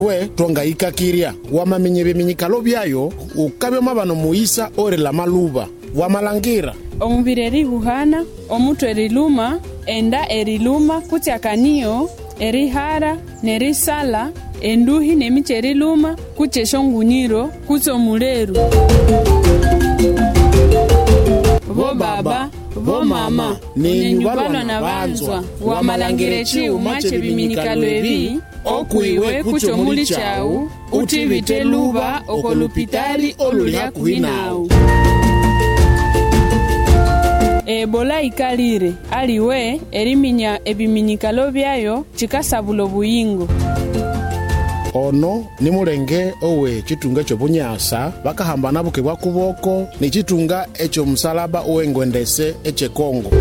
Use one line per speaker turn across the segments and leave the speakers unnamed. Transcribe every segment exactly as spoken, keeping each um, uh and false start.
we twangayika kirya wamamenye biminyikalo byayo ukabyoma bano muisa orela maluba wamalangira
omubiri erihuhana omutu eriluma enda eriluma kutyakaniyo erihara nerisala enduhi nemiche eriluma kucheshongunyiro kutsomuleru bo baba bo mama nenyubalwa na banzwa wamalangire chiuma chebiminyikalo ebi okwiwe kuchomuli chawu utivite luba okolupitali olulya kuhinawu ebola ikalire aliwe eriminya ebiminyikalo byayo chikasabula obuyingo
ono ni mulenge owe chitunga chobunyasa bakahambana buke bwa kuboko ni chitunga echo musalaba owengwendese eche Kongo.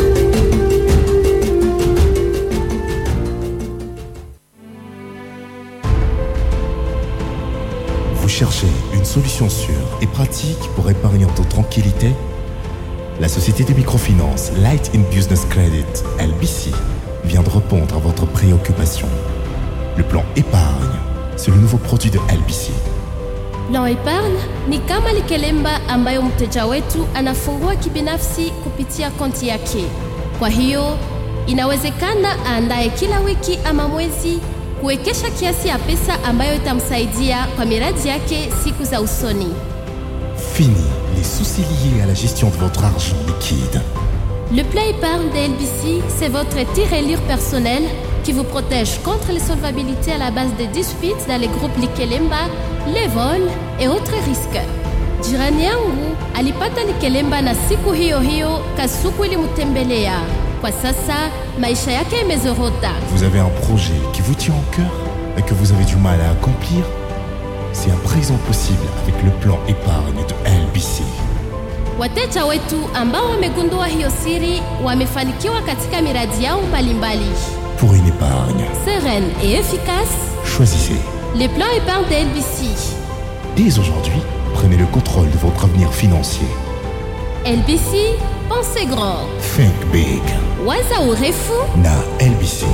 Vous cherchez une solution sûre et pratique pour épargner en toute tranquillité? La société de microfinance Light in Business Credit, L B C, vient de répondre à votre préoccupation. Le plan épargne, c'est le nouveau produit de L B C.
Plan épargne ni kama likelemba ambayo mteja wetu anafungua kibinafsi kupitia konti yake. Kwa hiyo, inawezekana aandae kila wiki ama mwezi kuwekesha kiasi ya pesa ambayo itamsaidia kwa miradi yake siku za usoni.
Fini les soucis liés à la gestion de votre argent liquide.
Le plan épargne de L B C, c'est votre tirelire personnel qui vous protège contre les solvabilités à la base des disputes dans les groupes Likelemba, les vols et autres risques. Jirani yangu alipata Likelemba na siku hiyo hiyo kasuku ilimtembelea. Kwa sasa maisha yake imezorota.
Vous avez un projet qui vous tient au cœur et que vous avez du mal à accomplir? C'est à présent possible avec le plan épargne de L B C.
Wateja wetu ambao wamegundua hiyo siri wamefanikiwa katika miradi yao mbalimbali.
Pour une épargne
sereine et efficace,
choisissez
les plans épargne de L B C.
Dès aujourd'hui, prenez le contrôle de votre avenir financier.
L B C, pensez grand.
Think big.
Waza urefu
na L B C.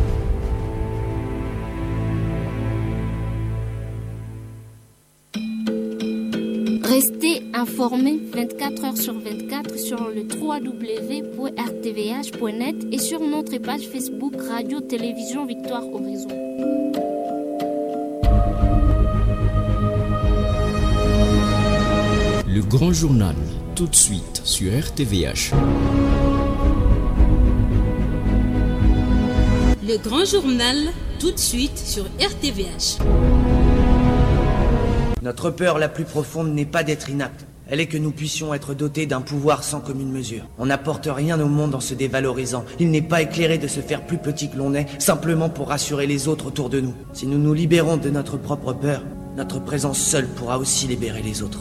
Restez informés vingt-quatre heures sur vingt-quatre sur le w w w point r t v h point net et sur notre page Facebook Radio Télévision Victoire Horizon.
Le grand journal, tout de suite sur R T V H.
Le grand journal, tout de suite sur R T V H.
Notre peur la plus profonde n'est pas d'être inapte. Elle est que nous puissions être dotés d'un pouvoir sans commune mesure. On n'apporte rien au monde en se dévalorisant. Il n'est pas éclairé de se faire plus petit que l'on est, simplement pour rassurer les autres autour de nous. Si nous nous libérons de notre propre peur, notre présence seule pourra aussi libérer les autres.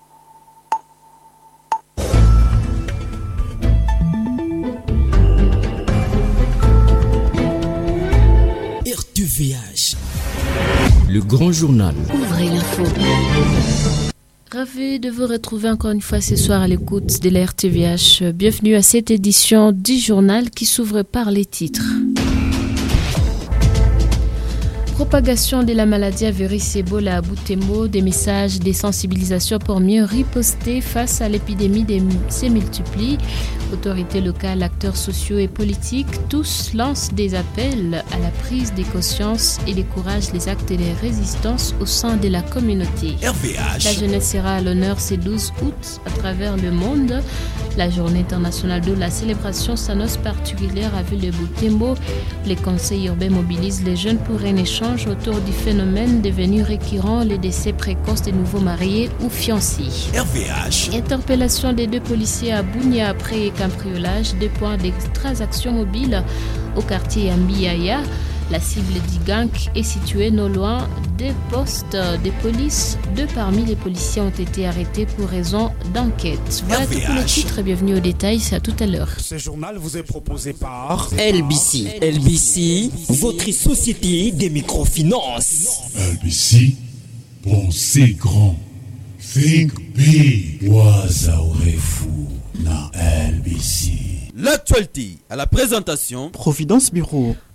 R T V H. Le grand journal.
Ouvrez l'info.
Ravi de vous retrouver encore une fois ce soir à l'écoute de la R T V H. Bienvenue à cette édition du journal qui s'ouvre par les titres. Propagation de la maladie à virus Ebola à Butembo, des messages de sensibilisation pour mieux riposter face à l'épidémie se multiplient. Autorités locales, acteurs sociaux et politiques, tous lancent des appels à la prise de conscience et découragent les actes de résistance au sein de la communauté.
R V H.
La jeunesse sera à l'honneur ce douze août à travers le monde. La journée internationale de la célébration s'annonce particulière à Ville de Butembo. Les conseils urbains mobilisent les jeunes pour un échange autour du phénomène devenu récurrent, les décès précoces des nouveaux mariés ou fiancés.
R V H.
Interpellation des deux policiers à Bunia après cambriolage, deux points de transactions mobiles au quartier Ambiaya. La cible du gang est située non loin des postes de police. Deux parmi les policiers ont été arrêtés pour raison d'enquête. Voilà tous les titres. Bienvenue au détail. C'est à tout à l'heure.
Ce journal vous est proposé par
L B C. L B C, votre société des microfinances.
L B C, pensez grand. Think big. Waza urefu na L B C.
L'actualité à la présentation
Providence Bureau.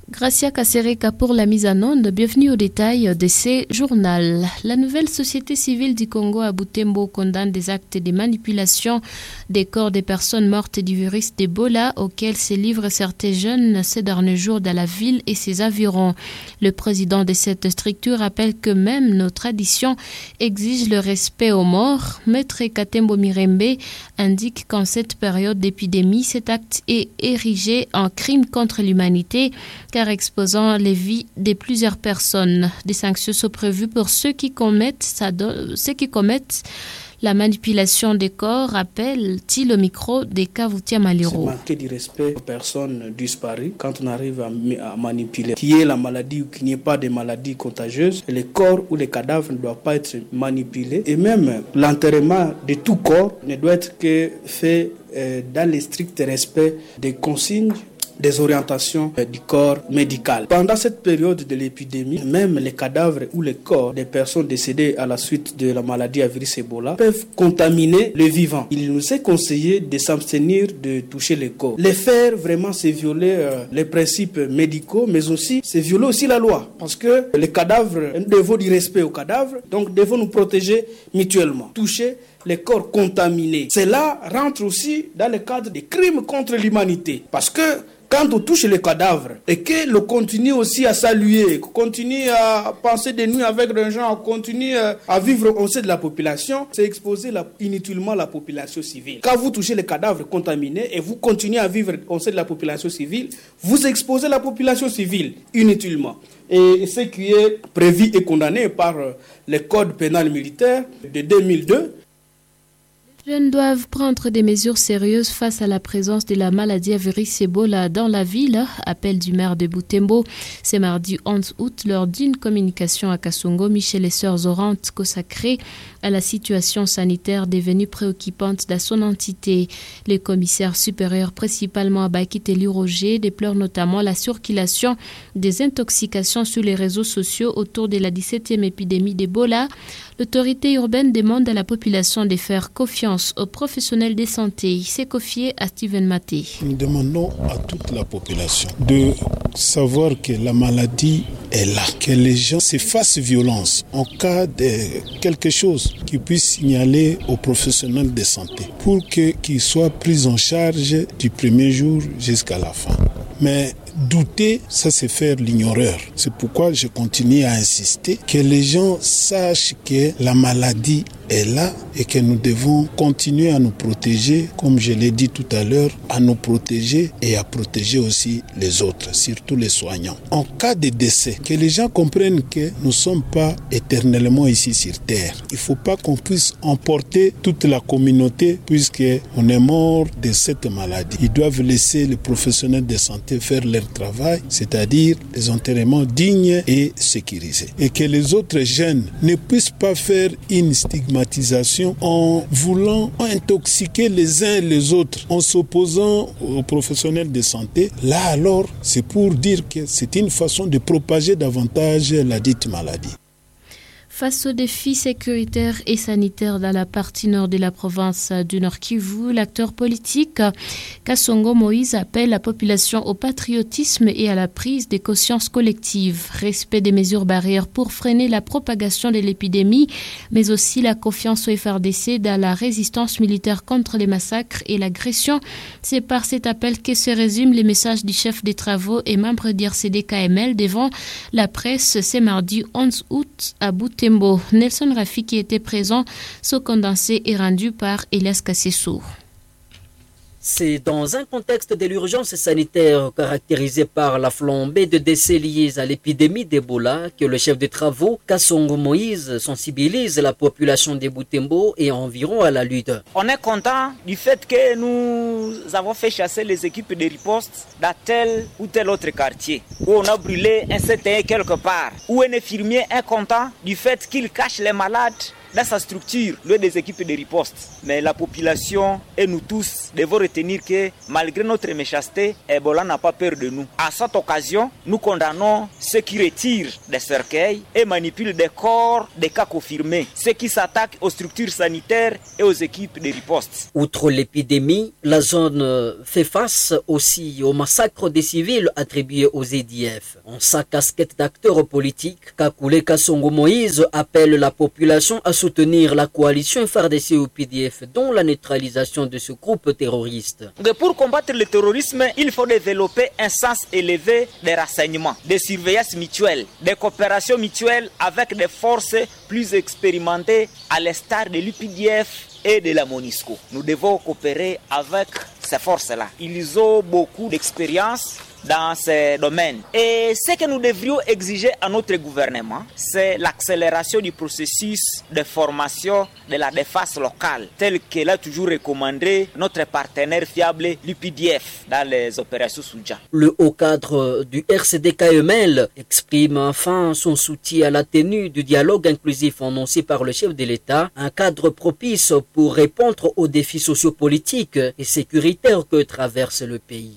Gracia Kasereka pour la mise en onde. Bienvenue au détail de ces journaux. La nouvelle société civile du Congo à Butembo condamne des actes de manipulation des corps des personnes mortes du virus d'Ebola auxquels se livrent certains jeunes ces derniers jours dans la ville et ses environs. Le président de cette structure rappelle que même nos traditions exigent le respect aux morts. Maître Katembo Mirembe indique qu'en cette période d'épidémie, cet acte est érigé en crime contre l'humanité car exposant les vies de plusieurs personnes. Des sanctions sont prévues pour ceux qui commettent, ça do- ceux qui commettent la manipulation des corps, rappelle-t-il au micro de Kavutia Maliro.
C'est manquer du respect aux personnes disparues quand on arrive à, à manipuler. Qu'il y ait la maladie ou qu'il n'y ait pas de maladie contagieuse, les corps ou les cadavres ne doivent pas être manipulés. Et même l'enterrement de tout corps ne doit être que fait euh, dans le strict respect des consignes, des orientations du corps médical. Pendant cette période de l'épidémie, même les cadavres ou les corps des personnes décédées à la suite de la maladie à virus Ebola peuvent contaminer les vivants. Il nous est conseillé de s'abstenir de toucher les corps. Les faire, vraiment, c'est violer euh, les principes médicaux, mais aussi, c'est violer aussi la loi. Parce que les cadavres, nous devons du respect aux cadavres, donc nous devons nous protéger mutuellement. Toucher les corps contaminés. Cela rentre aussi dans le cadre des crimes contre l'humanité. Parce que quand on touche les cadavres et que l'on continue aussi à saluer, qu'on continue à penser des nuits avec les gens, on continue à vivre au sein de la population, c'est exposer la, inutilement la population civile. Quand vous touchez les cadavres contaminés et vous continuez à vivre au sein de la population civile, vous exposez la population civile inutilement. Et ce qui est prévu et condamné par le code pénal militaire de deux mille deux,
Les jeunes doivent prendre des mesures sérieuses face à la présence de la maladie à virus Ebola dans la ville. Appel du maire de Butembo. C'est mardi onze août lors d'une communication à Kasongo. Michel et Sœurs Orantes consacrée à la situation sanitaire devenue préoccupante dans son entité. Les commissaires supérieurs, principalement à Bakiteli Roger, déplorent notamment la circulation des intoxications sur les réseaux sociaux autour de la dix-septième épidémie d'Ebola. L'autorité urbaine demande à la population de faire confiance aux professionnels de santé. Il s'est confié à Steven Maté.
Nous demandons à toute la population de savoir que la maladie est là, que les gens se fassent violence en cas de quelque chose, qu'ils puissent signaler aux professionnels de santé pour que, qu'ils soient pris en charge du premier jour jusqu'à la fin. Mais douter, ça c'est faire l'ignoreur. C'est pourquoi je continue à insister que les gens sachent que la maladie est là et que nous devons continuer à nous protéger, comme je l'ai dit tout à l'heure, à nous protéger et à protéger aussi les autres, surtout les soignants. En cas de décès, que les gens comprennent que nous ne sommes pas éternellement ici sur Terre. Il ne faut pas qu'on puisse emporter toute la communauté puisqu'on est mort de cette maladie. Ils doivent laisser les professionnels de santé faire leur travail, c'est-à-dire les enterrements dignes et sécurisés. Et que les autres jeunes ne puissent pas faire une stigmatisation en voulant intoxiquer les uns et les autres, en s'opposant aux professionnels de santé. Là alors, c'est pour dire que c'est une façon de propager davantage la dite maladie.
Face aux défis sécuritaires et sanitaires dans la partie nord de la province du Nord Kivu, l'acteur politique Kasongo Moïse appelle la population au patriotisme et à la prise des consciences collectives, respect des mesures barrières pour freiner la propagation de l'épidémie, mais aussi la confiance au F R D C dans la résistance militaire contre les massacres et l'agression. C'est par cet appel que se résument les messages du chef des travaux et membre d'R C D K M L devant la presse ce mardi onze août à Butembo. Nelson Rafi qui était présent, ce condensé est rendu par Elias Kassessou.
C'est dans un contexte de l'urgence sanitaire caractérisé par la flambée de décès liés à l'épidémie d'Ebola que le chef de travaux, Kasongo Moïse, sensibilise la population de Butembo et environ à la lutte.
On est content du fait que nous avons fait chasser les équipes de riposte dans tel ou tel autre quartier où on a brûlé un certain quelque part, où un infirmier est content du fait qu'il cache les malades dans sa structure, le des équipes de riposte. Mais la population et nous tous devons retenir que malgré notre méchanceté, Ebola n'a pas peur de nous. À cette occasion, nous condamnons ceux qui retirent des cercueils et manipulent des corps des cas confirmés, ceux qui s'attaquent aux structures sanitaires et aux équipes de riposte.
Outre l'épidémie, la zone fait face aussi au massacre des civils attribués aux A D F. En sa casquette d'acteur politique, Kakule Kasongo Moïse appelle la population à soutenir la coalition F A R D C au P D F dans la neutralisation de ce groupe terroriste.
Pour combattre le terrorisme, il faut développer un sens élevé des renseignements, des surveillances mutuelles, des coopérations mutuelles avec des forces plus expérimentées à l'instar de l'U P D F et de la MONUSCO. Nous devons coopérer avec ces forces-là. Ils ont beaucoup d'expérience dans ces domaines. Et ce que nous devrions exiger à notre gouvernement, c'est l'accélération du processus de formation de la défense locale, tel que l'a toujours recommandé notre partenaire fiable, l'U P D F, dans les opérations Souja.
Le haut cadre du R C D K M L exprime enfin son soutien à la tenue du dialogue inclusif annoncé par le chef de l'État, un cadre propice pour répondre aux défis sociopolitiques et sécuritaires que traverse le pays.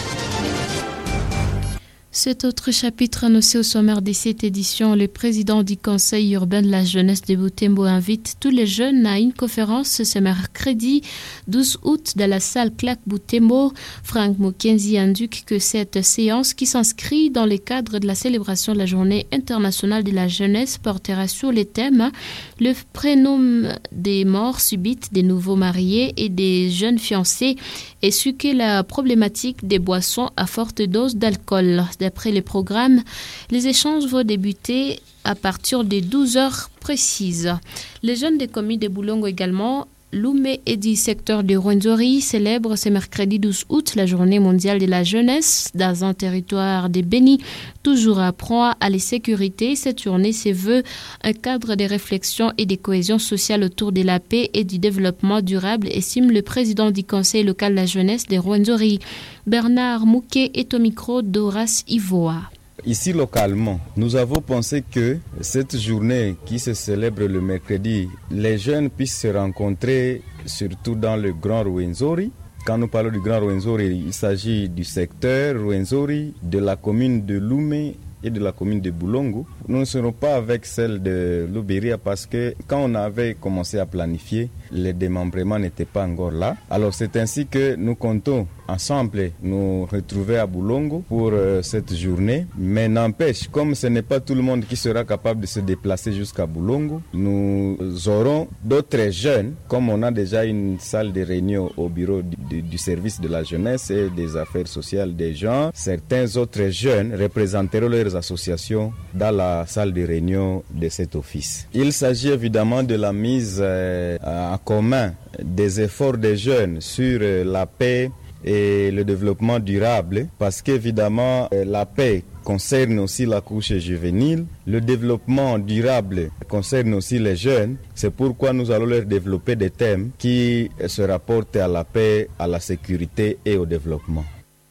Cet autre chapitre annoncé au sommaire de cette édition, le président du Conseil urbain de la jeunesse de Butembo invite tous les jeunes à une conférence ce mercredi douze août dans la salle Claque Butembo. Frank Mukenzi indique que cette séance, qui s'inscrit dans le cadre de la célébration de la journée internationale de la jeunesse, portera sur les thèmes le prénom des morts subites des nouveaux mariés et des jeunes fiancés, ainsi que la problématique des boissons à forte dose d'alcool. D'après les programmes, les échanges vont débuter à partir de douze heures précises. Les jeunes des communes de Boulongo également, Loumé et du secteur de Rwenzori célèbrent ce mercredi douze août la journée mondiale de la jeunesse dans un territoire de Béni, toujours à proie à la sécurité. Cette journée se veut un cadre de réflexion et de cohésion sociale autour de la paix et du développement durable, estime le président du conseil local de la jeunesse de Rwenzori. Bernard Mouquet est au micro d'Horace Ivoa.
Ici localement, nous avons pensé que cette journée qui se célèbre le mercredi, les jeunes puissent se rencontrer surtout dans le Grand Rwenzori. Quand nous parlons du Grand Rwenzori, il s'agit du secteur Rwenzori, de la commune de Loumé et de la commune de Boulongo. Nous ne serons pas avec celle de Louberia parce que quand on avait commencé à planifier, les démembrements n'étaient pas encore là. Alors c'est ainsi que nous comptons ensemble nous retrouver à Boulongo pour euh, cette journée. Mais n'empêche, comme ce n'est pas tout le monde qui sera capable de se déplacer jusqu'à Boulongo, nous aurons d'autres jeunes, comme on a déjà une salle de réunion au bureau du, du, du service de la jeunesse et des affaires sociales des gens. Certains autres jeunes représenteront leurs associations dans la salle de réunion de cet office. Il s'agit évidemment de la mise euh, en commun des efforts des jeunes sur euh, la paix et le développement durable, parce qu'évidemment euh, la paix concerne aussi la couche juvénile, le développement durable concerne aussi les jeunes. C'est pourquoi nous allons leur développer des thèmes qui se rapportent à la paix, à la sécurité et au développement.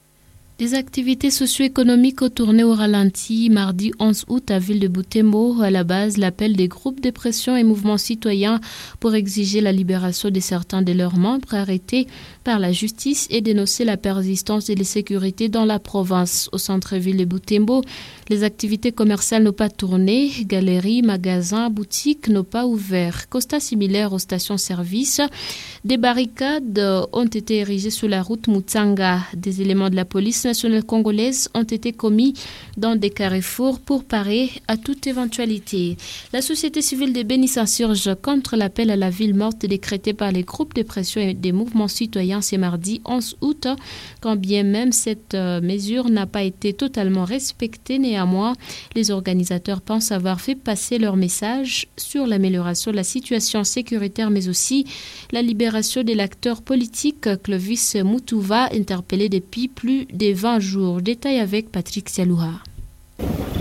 Des activités socio-économiques ont tourné au ralenti mardi onze août à Ville de Butembo. À la base, l'appel des groupes de pression et mouvements citoyens pour exiger la libération de certains de leurs membres arrêtés par la justice et dénoncer la persistance de l'insécurité dans la province. Au centre-ville de Butembo, les activités commerciales n'ont pas tourné. Galeries, magasins, boutiques n'ont pas ouvert. Constat similaire aux stations-service. Des barricades ont été érigées sur la route Mutsanga. Des éléments de la police nationale congolaise ont été commis dans des carrefours pour parer à toute éventualité. La société civile de Béni s'insurge contre l'appel à la ville morte décrété par les groupes de pression et des mouvements citoyens ce mardi onze août. Quand bien même cette mesure n'a pas été totalement respectée, néanmoins, les organisateurs pensent avoir fait passer leur message sur l'amélioration de la situation sécuritaire, mais aussi la libération de l'acteur politique Clovis Mutuva, interpellé depuis plus de vingt jours. Détail avec Patrick Sialouha.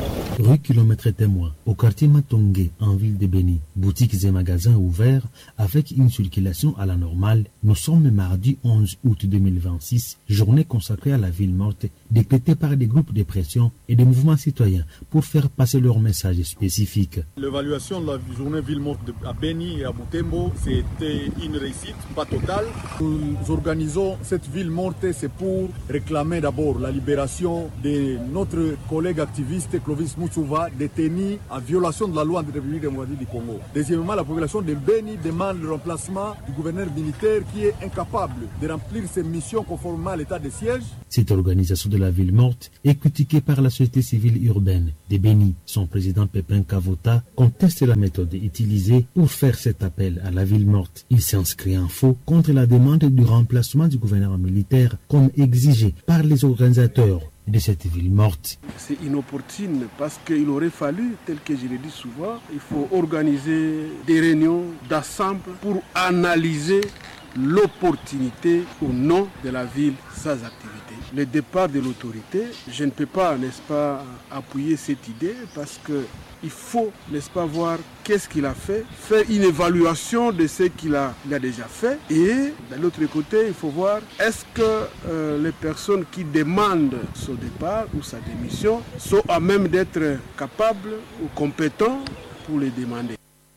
rue Kilomètre Témoin, au quartier Matongé, en ville de Béni. Boutiques et magasins ouverts avec une circulation à la normale. Nous sommes mardi onze août deux mille vingt-six, journée consacrée à la ville morte, décrétée par des groupes de pression et des mouvements citoyens pour faire passer leurs messages spécifiques.
L'évaluation de la journée ville morte à Béni et à Butembo, c'était une réussite, pas totale. Nous organisons cette ville morte, c'est pour réclamer d'abord la libération de notre collègue activiste Clovis Moussouva, détenu en violation de la loi de la République démocratique du Congo. Deuxièmement, la population de Béni demande le remplacement du gouverneur militaire qui est incapable de remplir ses missions conformément à l'état de siège.
Cette organisation de la ville morte est critiquée par la société civile urbaine de Béni. Son président Pépin Kavota conteste la méthode utilisée pour faire cet appel à la ville morte. Il s'inscrit en faux contre la demande du remplacement du gouverneur militaire comme exigé par les organisateurs de cette ville morte.
C'est inopportune parce qu'il aurait fallu, tel que je l'ai dit souvent, il faut organiser des réunions d'assemble pour analyser l'opportunité ou non de la ville sans activité. Le départ de l'autorité, je ne peux pas, n'est-ce pas, appuyer cette idée parce que il faut, n'est-ce pas, voir qu'est-ce qu'il a fait, faire une évaluation de ce qu'il a, il a déjà fait. Et de l'autre côté, il faut voir est-ce que euh, les personnes qui demandent son départ ou sa démission sont à même d'être capables ou compétents pour les demander.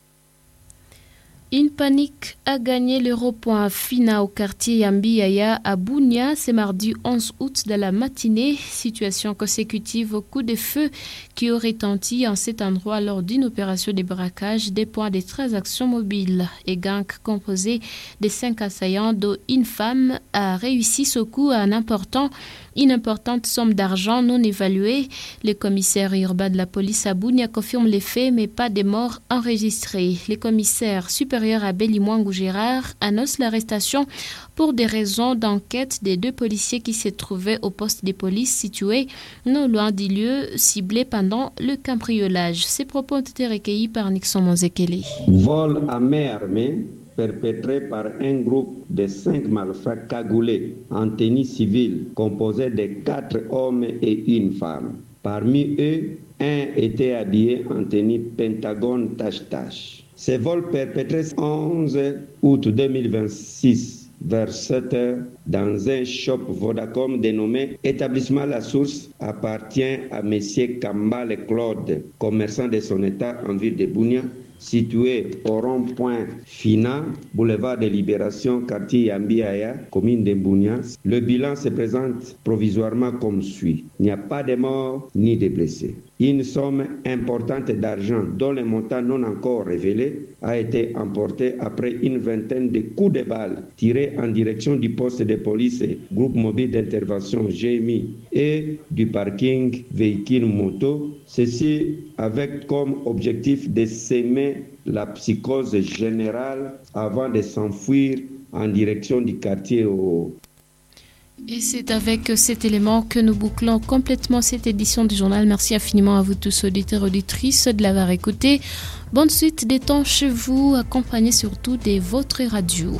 Une panique a gagné le rond-point Fina au quartier Yambiaya à Bunia ce mardi onze août de la matinée. Situation consécutive au coup de feu qui aurait tenti en cet endroit lors d'une opération de braquage des points de transactions mobiles. Et gang composé de cinq assaillants dont une femme a réussi ce coup à un important Une importante somme d'argent non évaluée. Le commissaire urbain de la police à Bunia confirme les faits, mais pas de morts enregistrés. Le commissaire supérieur à Belimwangou Gérard annonce l'arrestation pour des raisons d'enquête des deux policiers qui se trouvaient au poste de police situé non loin du lieu ciblé pendant le cambriolage. Ces propos ont été recueillis par Nixon Monzekele.
Vol à main armée perpétré par un groupe de cinq malfrats cagoulés en tenue civile composé de quatre hommes et une femme. Parmi eux, un était habillé en tenue pentagone tache-tache. Ce vol perpétré onze août deux mille vingt-six vers sept heures dans un shop Vodacom dénommé Établissement La Source appartient à M. Kambale Claude, commerçant de son état en ville de Bunia, situé au rond-point Fina, boulevard de Libération, quartier Yambiaya, commune de Bunia. Le bilan se présente provisoirement comme suit. Il n'y a pas de morts ni de blessés. Une somme importante d'argent, dont le montant non encore révélé, a été emportée après une vingtaine de coups de balles tirés en direction du poste de police, groupe mobile d'intervention G M I et du parking véhicule moto. Ceci avec comme objectif de s'aimer la psychose générale avant de s'enfuir en direction du quartier au...
Et c'est avec cet élément que nous bouclons complètement cette édition du journal. Merci infiniment à vous tous, auditeurs et auditrices, de l'avoir écouté. Bonne suite des temps chez vous, accompagnés surtout de votre radio.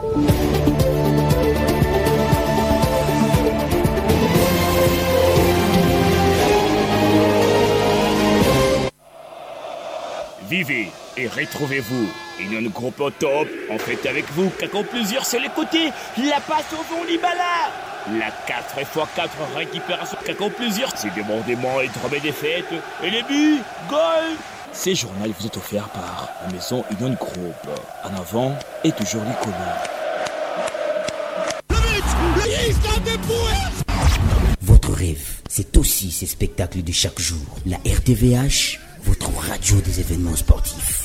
Vivez et retrouvez-vous. Union Groupe au top, on fait avec vous, Kakon plusieurs sur les côtés, la passe au fond Libala. La quatre fois quatre récupération, Kakon plusieurs, c'est débordement et drôme des fêtes, et les buts, goal. Ces journaux vous est offert par la maison Union Groupe. En avant et toujours les colons.
Votre rêve, c'est aussi ces spectacles de chaque jour. La R T V H, votre radio des événements sportifs.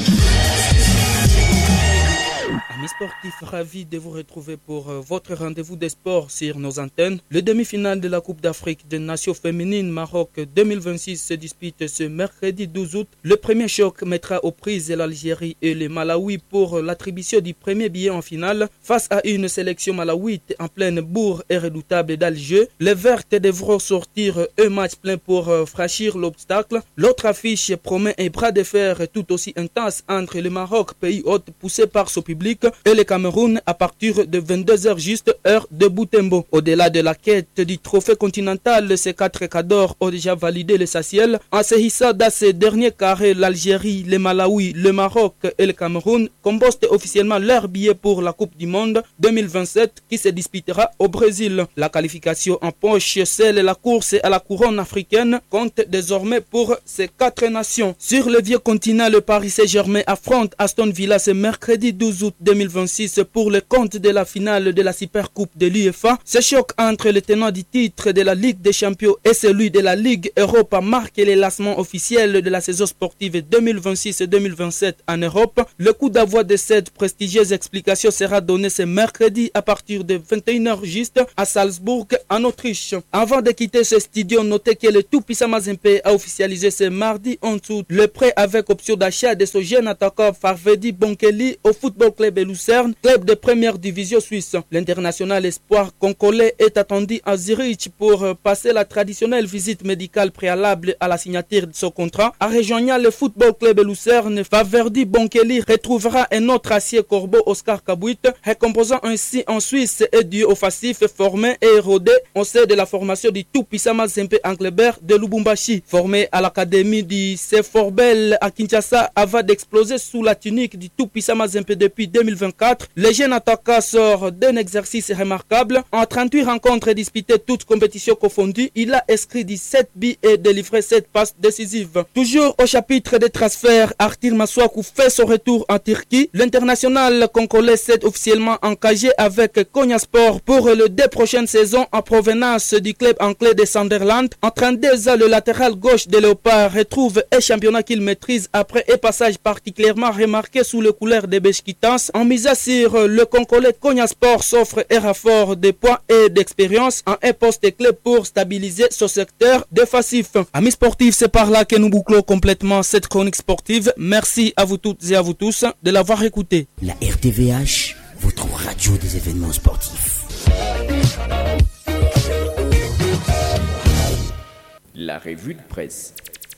Amis sportifs, ravis de vous retrouver pour euh, votre rendez-vous des sports sur nos antennes. Le demi-finale de la Coupe d'Afrique des Nations féminines Maroc deux mille vingt-six se dispute ce mercredi douze août. Le premier choc mettra aux prises l'Algérie et le Malawi pour l'attribution du premier billet en finale. Face à une sélection malawite en pleine bourre et redoutable d'Alger, les Vertes devront sortir un match plein pour euh, franchir l'obstacle. L'autre affiche promet un bras de fer tout aussi intense entre le Maroc, pays hôte poussé par son public, et le Cameroun à partir de vingt-deux heures juste, heure de Butembo. Au-delà de la quête du trophée continental, ces quatre cadors ont déjà validé l'essentiel. En se hissant dans ces derniers carrés, l'Algérie, le Malawi, le Maroc et le Cameroun composent officiellement leur billet pour la Coupe du Monde deux mille vingt-sept qui se disputera au Brésil. La qualification en poche, celle la course à la couronne africaine, compte désormais pour ces quatre nations. Sur le vieux continent, le Paris Saint-Germain affronte Aston Villa ce mercredi douze août deux mille vingt-six pour le compte de la finale de la Super Coupe de l'U E F A. Ce choc entre le tenant du titre de la Ligue des Champions et celui de la Ligue Europa marque les lancements officiels de la saison sportive deux mille vingt-six deux mille vingt-sept en Europe. Le coup d'envoi de cette prestigieuse explication sera donné ce mercredi à partir de vingt et une heures juste à Salzbourg en Autriche. Avant de quitter ce studio, notez que le tout-puissant Mazembe a officialisé ce mardi en dessous le prêt avec option d'achat de ce jeune attaquant Farvedi Bonkeli au Football Club Lucerne, club de première division suisse. L'international espoir congolais est attendu à Zurich pour passer la traditionnelle visite médicale préalable à la signature de son contrat. En rejoignant le Football Club Lucerne, Farvedi Bonkeli retrouvera un autre acier corbeau, Oscar Kabouit, recomposant ainsi en Suisse et du offensif formé et érodé au sein de la formation du tout-puissant Mazembe Anglebert de Lubumbashi. Formé à l'académie du Seforbel à Kinshasa avant d'exploser sous la tunique du tout-puissant Mazembe depuis deux mille vingt-quatre, le jeune attaquant sort d'un exercice remarquable. En trente-huit rencontres disputées, toutes compétitions confondues, il a inscrit dix-sept buts et délivré sept passes décisives. Toujours au chapitre des transferts, Arthur Maswaku fait son retour en Turquie. L'international congolais s'est officiellement engagé avec Konyaspor pour les deux prochaines saisons en provenance du club anglais de Sunderland. En trente-deux ans, le latéral gauche de Léopard retrouve un championnat qu'il maîtrise après un passage particulièrement remarqué sous les couleurs de Beşiktaş. En misant sur le Congolais, Konyaspor s'offre un rapport de points et d'expérience en un poste clé pour stabiliser ce secteur défensif. Amis sportifs, c'est par là que nous bouclons complètement cette chronique sportive. Merci à vous toutes et à vous tous de l'avoir écouté.
La R T V H, votre radio des événements sportifs.
La revue de presse.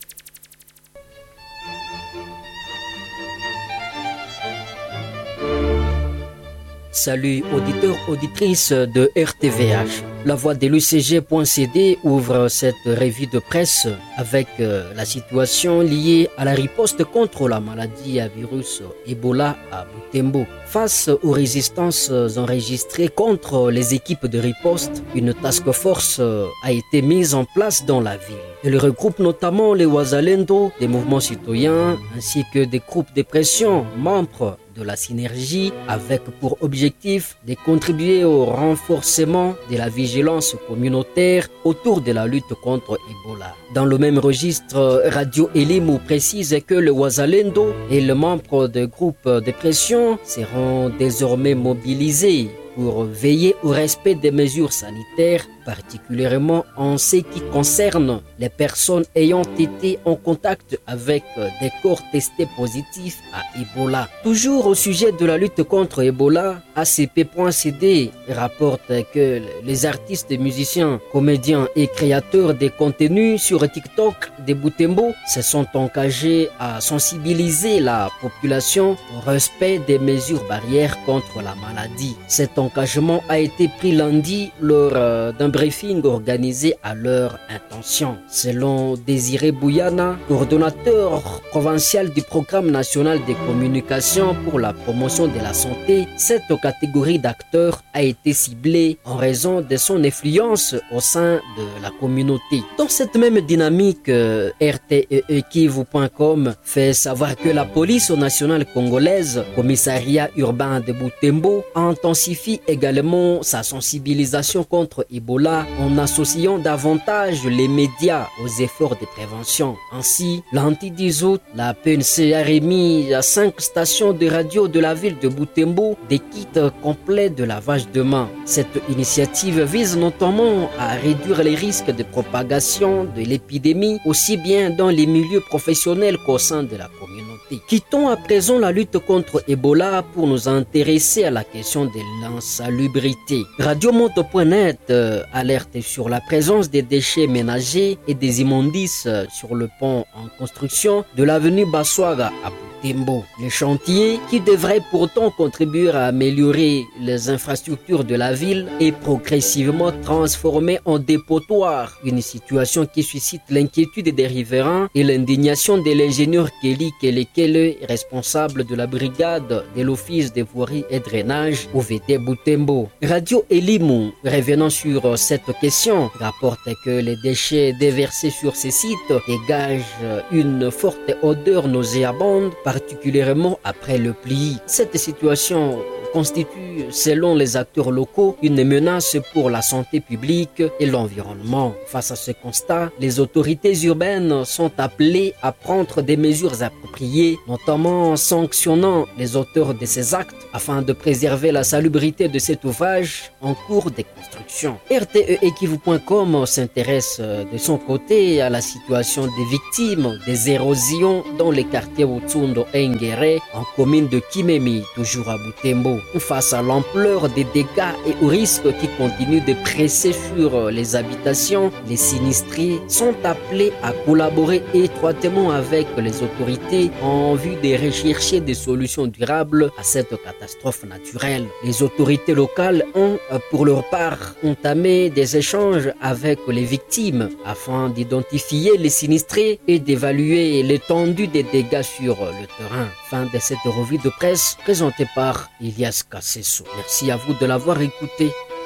Salut auditeurs, auditrices de R T V H. La voix de l'U C G point C D ouvre cette revue de presse avec euh, la situation liée à la riposte contre la maladie à virus Ebola à Butembo. Face aux résistances enregistrées contre les équipes de riposte, une task force a été mise en place dans la ville. Elle regroupe notamment les Wazalendo, des mouvements citoyens, ainsi que des groupes de pression membres de la synergie, avec pour objectif de contribuer au renforcement de la vigilance communautaire autour de la lutte contre Ebola. Dans le même registre, Radio Elimu précise que le Wazalendo et les membres des groupes de pression seront désormais mobilisés pour veiller au respect des mesures sanitaires, particulièrement en ce qui concerne les personnes ayant été en contact avec des corps testés positifs à Ebola. Toujours au sujet de la lutte contre Ebola, A C P point C D rapporte que les artistes, musiciens, comédiens et créateurs de contenus sur TikTok de Butembo se sont engagés à sensibiliser la population au respect des mesures barrières contre la maladie. Cet engagement a été pris lundi lors euh, d'un briefing organisé à leur intention. Selon Désiré Bouyana, coordonnateur provincial du programme national de communication pour la promotion de la santé, cette catégorie d'acteurs a été ciblée en raison de son influence au sein de la communauté. Dans cette même dynamique, euh, R T E E Kivu point com fait savoir que la police nationale congolaise, commissariat urbain de Butembo, intensifie également sa sensibilisation contre Ebola en associant davantage les médias aux efforts de prévention. Ainsi, lundi dix août, la P N C a remis à cinq stations de radio de la ville de Butembo des kits complets de lavage de mains. Cette initiative vise notamment à réduire les risques de propagation de l'épidémie aussi bien dans les milieux professionnels qu'au sein de la communauté. Quittons à présent la lutte contre Ebola pour nous intéresser à la question de l'insalubrité. Radio Moto point net euh, alerte sur la présence des déchets ménagers et des immondices euh, sur le pont en construction de l'avenue Baswaga à Butembo. Butembo. Le chantier, qui devrait pourtant contribuer à améliorer les infrastructures de la ville, est progressivement transformé en dépotoir. Une situation qui suscite l'inquiétude des riverains et l'indignation de l'ingénieur Kelly Kelekele, responsable de la brigade de l'Office des voiries et drainage au V T Butembo. Radio Elimu, revenant sur cette question, rapporte que les déchets déversés sur ces sites dégagent une forte odeur nauséabonde, particulièrement après le pli. Cette situation constitue, selon les acteurs locaux, une menace pour la santé publique et l'environnement. Face à ce constat, les autorités urbaines sont appelées à prendre des mesures appropriées, notamment sanctionnant les auteurs de ces actes afin de préserver la salubrité de cet ouvrage en cours de construction. R T E Ekivu point com s'intéresse de son côté à la situation des victimes des érosions dans les quartiers Utsundo Engere en commune de Kimemi, toujours à Butembo. Face à l'ampleur des dégâts et aux risques qui continuent de presser sur les habitations, les sinistrés sont appelés à collaborer étroitement avec les autorités en vue de rechercher des solutions durables à cette catastrophe naturelle. Les autorités locales ont, pour leur part, entamé des échanges avec les victimes afin d'identifier les sinistrés et d'évaluer l'étendue des dégâts sur le terrain. Fin de cette revue de presse présentée par Elias Kasseso. Merci à vous de l'avoir écouté.